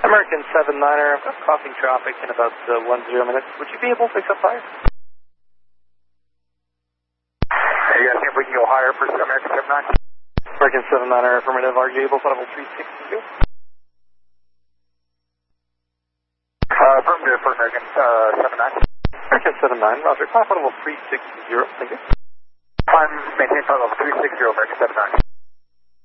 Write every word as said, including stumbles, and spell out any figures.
American seven niner, I've got crossing traffic in about uh, one zero minutes. Would you be able to pick up fire? Hey, you guys think we can go higher for American seven nine? American seven niner, affirmative. Are you able to level three sixty-two? Uh, affirmative for American uh, seven nine. American seven nine, roger. Climb level three sixty, thank you. Climb, maintain flight level three sixty, American seven nine.